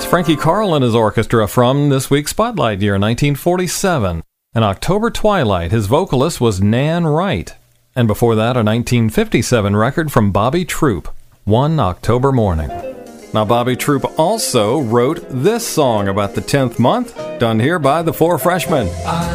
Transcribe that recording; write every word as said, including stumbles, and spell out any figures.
That's Frankie Carl and his orchestra from this week's Spotlight year, nineteen forty-seven. An October Twilight. His vocalist was Nan Wright. And before that, a nineteen fifty-seven record from Bobby Troup, One October Morning. Now, Bobby Troup also wrote this song about the tenth month, done here by the Four Freshmen.